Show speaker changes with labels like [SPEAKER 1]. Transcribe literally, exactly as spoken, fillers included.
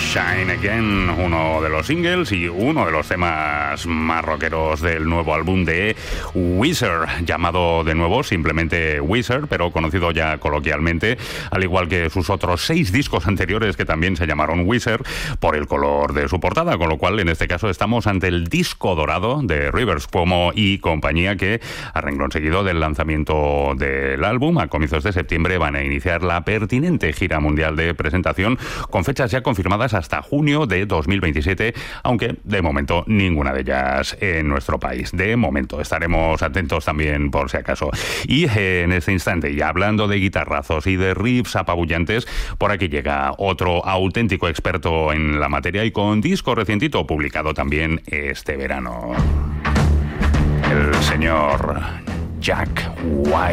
[SPEAKER 1] Shine Again, uno de los singles y uno de los temas más rockeros del nuevo álbum de Weezer, llamado de nuevo simplemente Weezer, pero conocido ya coloquialmente, al igual que sus otros seis discos anteriores que también se llamaron Weezer, por el color de su portada, con lo cual en este caso estamos ante el disco dorado de Rivers Cuomo y compañía, que a renglón seguido del lanzamiento del álbum a comienzos de septiembre van a iniciar la pertinente gira mundial de presentación, con fechas ya confirmadas hasta junio de dos mil veintisiete, aunque de momento ninguna de ellas en nuestro país. De momento estaremos atentos también por si acaso. Y eh, en este instante, ya hablando de guitarrazos y de riffs apabullantes, por aquí llega otro auténtico experto en la materia y con disco recientito publicado también este verano. El señor Jack White.